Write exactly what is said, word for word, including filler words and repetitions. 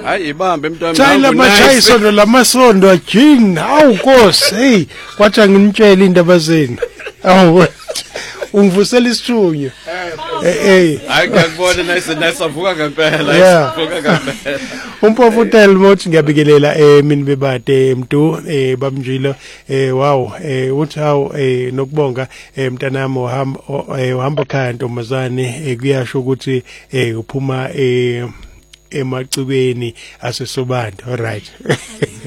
hayi ibambe mntwana Chayela machayiso lamasondo ajing hawu Nkosi hey kwathi nginitshela indaba zenu awu ungivusela isithunywa eh hayi ngiyakubona nice nice avuka ngempela avuka ngempela Umpofu Hotel mothi ngiyabikelela eh mina bebade mntu eh bamjilo eh wow eh uthi hawo eh nokubonga eh mntanami uhamba uhamba ekhaya ntombazane kuyasho ukuthi eh uphuma eh emacibeni asesobanda all right